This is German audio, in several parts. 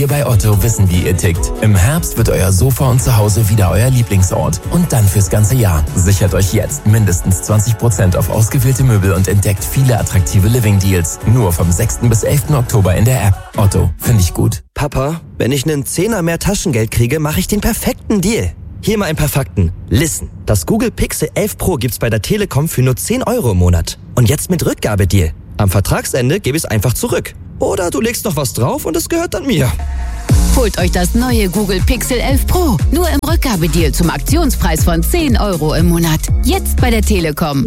Wir bei Otto wissen, wie ihr tickt. Im Herbst wird euer Sofa und Zuhause wieder euer Lieblingsort. Und dann fürs ganze Jahr. Sichert euch jetzt mindestens 20% auf ausgewählte Möbel und entdeckt viele attraktive Living-Deals. Nur vom 6. bis 11. Oktober in der App. Otto, finde ich gut. Papa, wenn ich einen Zehner mehr Taschengeld kriege, mache ich den perfekten Deal. Hier mal ein paar Fakten. Listen, das Google Pixel 11 Pro gibt's bei der Telekom für nur 10 € im Monat. Und jetzt mit Rückgabedeal. Am Vertragsende gebe ich es einfach zurück. Oder du legst noch was drauf und es gehört dann mir. Holt euch das neue Google Pixel 11 Pro. Nur im Rückgabedeal zum Aktionspreis von 10 € im Monat. Jetzt bei der Telekom.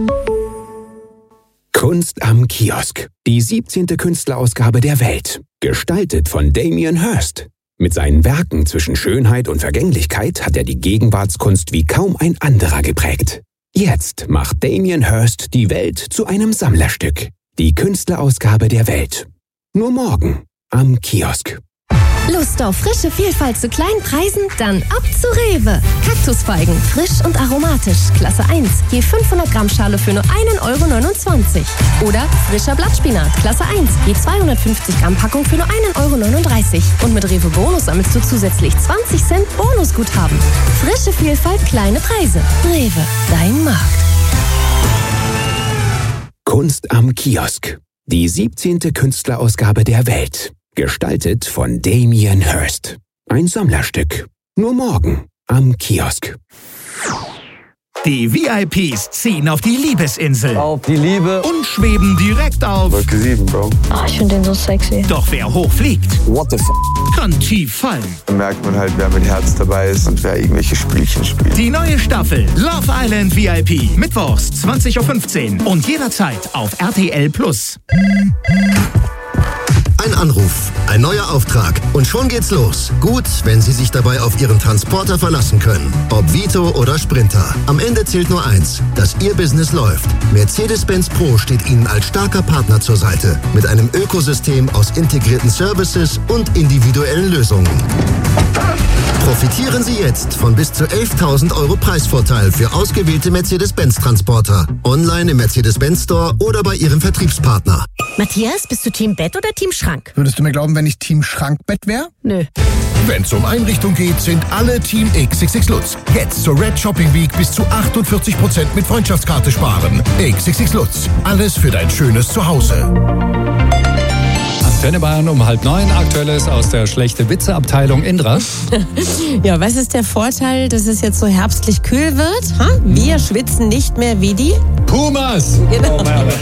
Kunst am Kiosk. Die 17. Künstlerausgabe der Welt. Gestaltet von Damien Hirst. Mit seinen Werken zwischen Schönheit und Vergänglichkeit hat er die Gegenwartskunst wie kaum ein anderer geprägt. Jetzt macht Damien Hirst die Welt zu einem Sammlerstück. Die Künstlerausgabe der Welt. Nur morgen am Kiosk. Lust auf frische Vielfalt zu kleinen Preisen? Dann ab zu Rewe. Kaktusfeigen, frisch und aromatisch, Klasse 1, je 500 Gramm Schale für nur 1,29 €. Oder frischer Blattspinat, Klasse 1, je 250 Gramm Packung für nur 1,39 €. Und mit Rewe Bonus sammelst du zusätzlich 20 Cent Bonusguthaben. Frische Vielfalt, kleine Preise. Rewe, dein Markt. Kunst am Kiosk. Die 17. Künstlerausgabe der Welt. Gestaltet von Damien Hirst. Ein Sammlerstück. Nur morgen am Kiosk. Die VIPs ziehen auf die Liebesinsel. Auf die Liebe. Und schweben direkt auf Wolke 7, Bro. Ich finde den so sexy. Doch wer hochfliegt, What the f***? kann tief fallen. Da merkt man halt, wer mit Herz dabei ist und wer irgendwelche Spielchen spielt. Die neue Staffel Love Island VIP. Mittwochs 20:15 Uhr und jederzeit auf RTL+. Ein Anruf, ein neuer Auftrag und schon geht's los. Gut, wenn Sie sich dabei auf Ihren Transporter verlassen können. Ob Vito oder Sprinter. Am Ende zählt nur eins, dass Ihr Business läuft. Mercedes-Benz Pro steht Ihnen als starker Partner zur Seite. Mit einem Ökosystem aus integrierten Services und individuellen Lösungen. Profitieren Sie jetzt von bis zu 11.000 € Preisvorteil für ausgewählte Mercedes-Benz-Transporter. Online im Mercedes-Benz Store oder bei Ihrem Vertriebspartner. Matthias, bist du Team Bett oder Team Schrank? Würdest du mir glauben, wenn ich Team Schrankbett wäre? Nö. Wenn es um Einrichtung geht, sind alle Team XXX Lutz. Jetzt zur Red Shopping Week bis zu 48% mit Freundschaftskarte sparen. XXX Lutz. Alles für dein schönes Zuhause. Antenne Bayern um 8:30. Aktuelles aus der Schlechte-Witze-Abteilung. Indra. Ja, was ist der Vorteil, dass es jetzt so herbstlich kühl wird? Wir schwitzen nicht mehr wie die Pumas. Genau.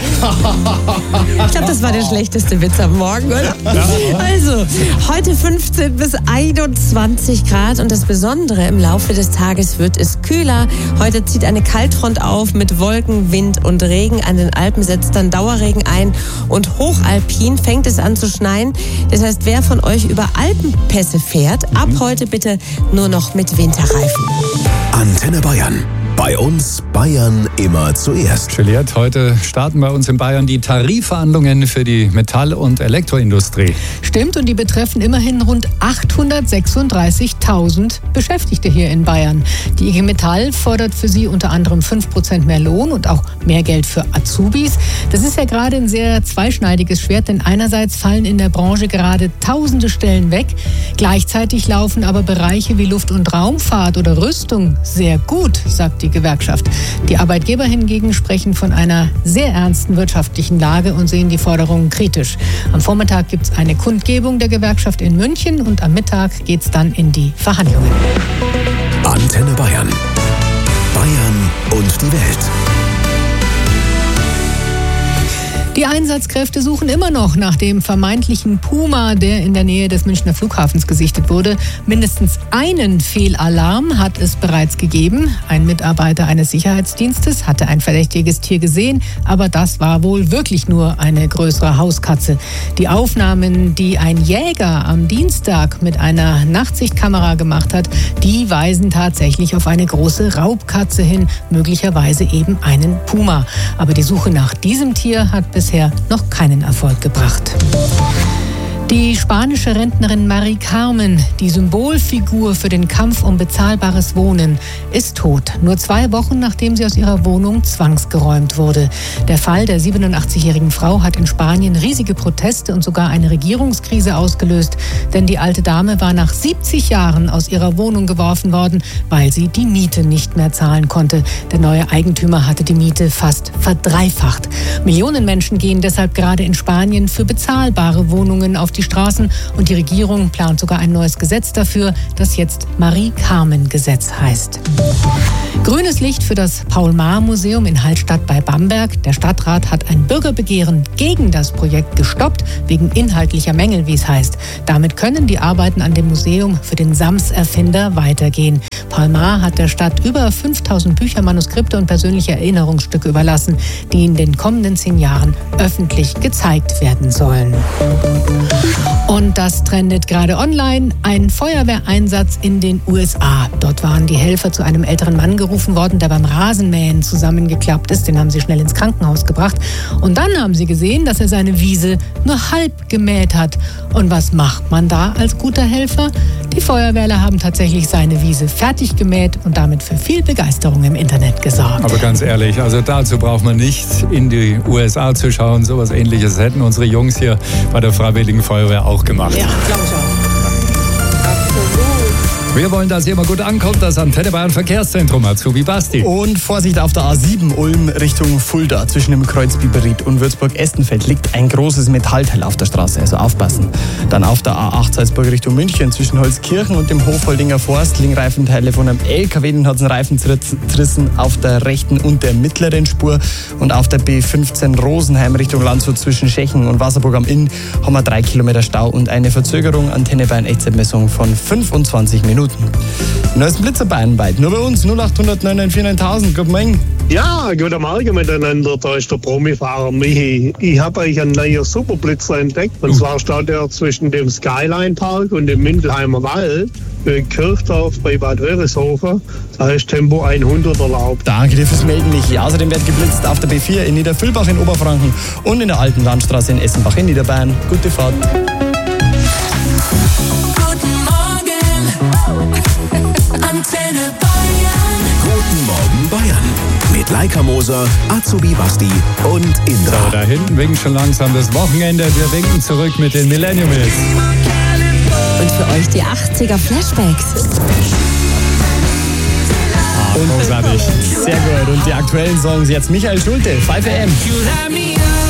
Ich glaube, das war der schlechteste Witz am Morgen, oder? Ja. Also, heute 15 bis 21 Grad und das Besondere, im Laufe des Tages wird es kühler. Heute zieht eine Kaltfront auf mit Wolken, Wind und Regen. An den Alpen setzt dann Dauerregen ein und hochalpin fängt es an zu schneien. Das heißt, wer von euch über Alpenpässe fährt, ab heute bitte nur noch mit Winterreifen. Antenne Bayern. Bei uns Bayern immer zuerst. Juliette, heute starten bei uns in Bayern die Tarifverhandlungen für die Metall- und Elektroindustrie. Stimmt, und die betreffen immerhin rund 836.000 Beschäftigte hier in Bayern. Die IG Metall fordert für sie unter anderem 5% mehr Lohn und auch mehr Geld für Azubis. Das ist ja gerade ein sehr zweischneidiges Schwert, denn einerseits fallen in der Branche gerade tausende Stellen weg. Gleichzeitig laufen aber Bereiche wie Luft- und Raumfahrt oder Rüstung sehr gut, sagt die Gewerkschaft. Die Arbeitgeber hingegen sprechen von einer sehr ernsten wirtschaftlichen Lage und sehen die Forderungen kritisch. Am Vormittag gibt es eine Kundgebung der Gewerkschaft in München und am Mittag geht es dann in die Verhandlungen. Antenne Bayern. Bayern und die Welt. Die Einsatzkräfte suchen immer noch nach dem vermeintlichen Puma, der in der Nähe des Münchner Flughafens gesichtet wurde. Mindestens einen Fehlalarm hat es bereits gegeben. Ein Mitarbeiter eines Sicherheitsdienstes hatte ein verdächtiges Tier gesehen, aber das war wohl wirklich nur eine größere Hauskatze. Die Aufnahmen, die ein Jäger am Dienstag mit einer Nachtsichtkamera gemacht hat, die weisen tatsächlich auf eine große Raubkatze hin, möglicherweise eben einen Puma. Aber die Suche nach diesem Tier hat bisher noch keinen Erfolg gebracht. Die spanische Rentnerin Mari Carmen, die Symbolfigur für den Kampf um bezahlbares Wohnen, ist tot. Nur 2 Wochen, nachdem sie aus ihrer Wohnung zwangsgeräumt wurde. Der Fall der 87-jährigen Frau hat in Spanien riesige Proteste und sogar eine Regierungskrise ausgelöst. Denn die alte Dame war nach 70 Jahren aus ihrer Wohnung geworfen worden, weil sie die Miete nicht mehr zahlen konnte. Der neue Eigentümer hatte die Miete fast verdreifacht. Millionen Menschen gehen deshalb gerade in Spanien für bezahlbare Wohnungen auf die Straßen und die Regierung plant sogar ein neues Gesetz dafür, das jetzt Marie-Carmen-Gesetz heißt. Grünes Licht für das Paul-Maar-Museum in Hallstatt bei Bamberg. Der Stadtrat hat ein Bürgerbegehren gegen das Projekt gestoppt, wegen inhaltlicher Mängel, wie es heißt. Damit können die Arbeiten an dem Museum für den Sams-Erfinder weitergehen. Paul Maar hat der Stadt über 5000 Bücher, Manuskripte und persönliche Erinnerungsstücke überlassen, die in den kommenden 10 Jahren öffentlich gezeigt werden sollen. Und das trendet gerade online. Ein Feuerwehreinsatz in den USA. Dort waren die Helfer zu einem älteren Mann gerufen worden, der beim Rasenmähen zusammengeklappt ist. Den haben sie schnell ins Krankenhaus gebracht. Und dann haben sie gesehen, dass er seine Wiese nur halb gemäht hat. Und was macht man da als guter Helfer? Die Feuerwehrler haben tatsächlich seine Wiese fertig gemäht und damit für viel Begeisterung im Internet gesorgt. Aber ganz ehrlich, also dazu braucht man nicht in die USA zu schauen. So was Ähnliches hätten unsere Jungs hier bei der Freiwilligen Feuerwehr auch gemacht. Ja, glaube ich auch. Wir wollen, dass ihr mal gut ankommt, das Antenne Bayern Verkehrszentrum. Azubi Basti. Und Vorsicht auf der A7 Ulm Richtung Fulda. Zwischen dem Kreuz Biberried und Würzburg-Estenfeld liegt ein großes Metallteil auf der Straße, also aufpassen. Dann auf der A8 Salzburg Richtung München zwischen Holzkirchen und dem Hofholdinger Forst liegen Reifenteile von einem LKW. Den hat es einen Reifen zerrissen auf der rechten und der mittleren Spur. Und auf der B15 Rosenheim Richtung Landshut zwischen Schechen und Wasserburg am Inn haben wir 3 Kilometer Stau und eine Verzögerung. Antenne Bayern Echtzeitmessung von 25 Minuten. Neuesten Blitzer Bayern weit. Nur bei uns 0800 994 9000. Guten Morgen. Ja, guten Morgen miteinander. Da ist der Promifahrer Michi. Ich habe euch einen neuen Superblitzer entdeckt. Und zwar steht er zwischen dem Skyline Park und dem Mindelheimer Wald in Kirchdorf bei Bad Wörishofen. Da ist Tempo 100 erlaubt. Danke dir fürs Melden, Michi. Außerdem wird geblitzt auf der B4 in Niederfüllbach in Oberfranken und in der Alten Landstraße in Essenbach in Niederbayern. Gute Fahrt. Guten Morgen Bayern. Mit Laika Moser, Azubi Basti und Indra. So, da hinten winkt schon langsam das Wochenende. Wir winken zurück mit den Millennium Hits. Und für euch die 80er Flashbacks. Großartig. Sehr gut. Und die aktuellen Songs jetzt Michael Schulte, 5 AM.